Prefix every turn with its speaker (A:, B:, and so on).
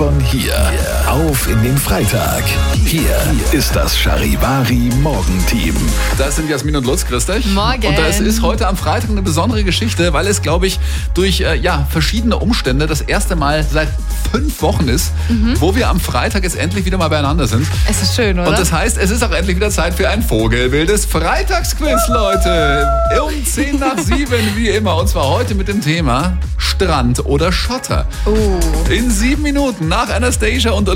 A: von hier. Auf in den Freitag. Hier ist das Charivari Morgenteam.
B: Das sind Jasmin und Lutz, grüß dich.
C: Morgen.
B: Und das ist heute am Freitag eine besondere Geschichte, weil es, glaube ich, durch verschiedene Umstände das erste Mal seit 5 Wochen ist, wo wir am Freitag jetzt endlich wieder mal beieinander sind.
C: Es ist schön, oder?
B: Und das heißt, es ist auch endlich wieder Zeit für ein vogelwildes Freitagsquiz, Leute. Um 6:50 wie immer. Und zwar heute mit dem Thema Strand oder Schotter. In 7 Minuten nach Anastasia und